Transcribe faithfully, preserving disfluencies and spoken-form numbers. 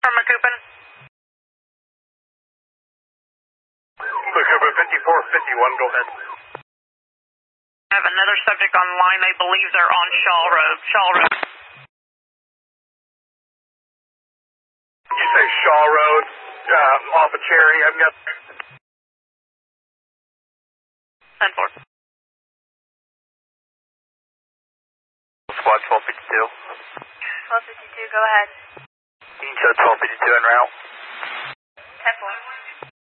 McCoupin. McCoupin fifty-four fifty-one, go ahead. I have another subject on line. They believe they're on Shaw Road. Shaw Road. You say Shaw Road, uh, off of Cherry. I've got... ten four. Squad twelve fifty-two. twelve fifty-two, go ahead. Intel twelve fifty-two en route. ten four.